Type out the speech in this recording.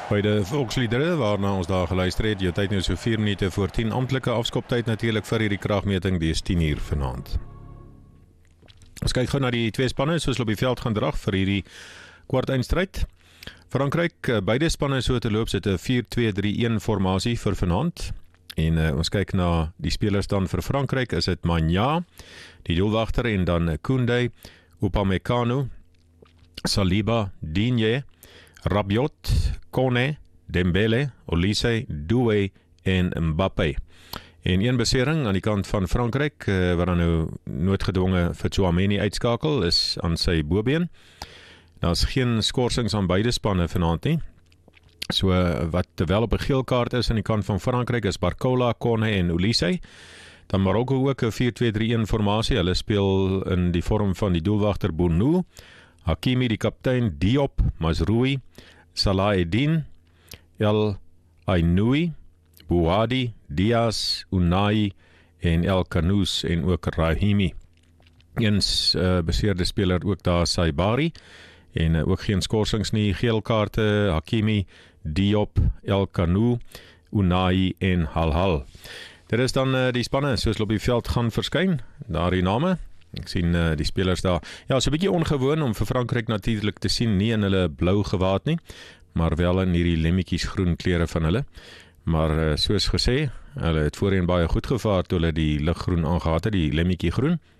By die volksliedere waarna ons daar geluister het, jou tyd nou so 4 minute voor 10 amptelike afskoptyd natuurlik vir hierdie kragmeting, die is 10 uur vanaand. Ons kyk gou na die twee spanne soos hulle op die veld gaan drag vir hierdie kwartfinale. Frankryk, beide spanne so te loop sit 'n 4-2-3-1 formasie vir vanaand. En ons kyk na die spelers dan vir Frankryk, is dit Magna, die doelwagter, en dan Koundé, Upamecano, Saliba, Digne, Rabiot, Kone, Dembele, Olise, Doué en Mbappé. En een besering aan die kant van Frankryk, wat dan nou noodgedwonge vir Tchouaméni uitskakel, is aan sy bobeen. Daar is geen skorsings aan beide spanne vanaand nie. So wat wel op 'n geel kaart is aan die kant van Frankryk is Barcola, Kone en Olise. Dan Marokko ook 'n 4-2-3-1 formasie. Hulle speel in die vorm van die doelwagter Bounou, Hakimi die kaptein, Diop, Mazroui, Salah Eddin, El Ainoui, Bouhadi, Diaz, Unai en El Kanous en ook Rahimi. Eens beseerde speler ook daar Saibari en ook geen skorsings nie, geel kaarte, Hakimi, Diop, El Kanou, Unai en Halhal. Dit is dan die spanne soos hulle op die veld gaan verskyn, daar die name. Ek sien die spelers daar. Ja, so 'n bietjie ongewoon om vir Frankryk natuurlik te sien, nie in hulle blou gewaad nie, maar wel in hierdie lemmetjies groen klere van hulle. Maar soos gesê, hulle het voorheen baie goed gevaar toe hulle die liggroen aangehad het, die lemmetjie groen.